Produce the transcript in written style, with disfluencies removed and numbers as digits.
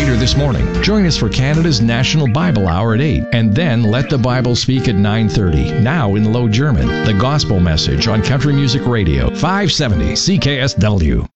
Later this morning, join us for Canada's National Bible Hour at 8, and then Let the Bible Speak at 9:30. Now in Low German, the Gospel Message on Country Music Radio, 570 CKSW.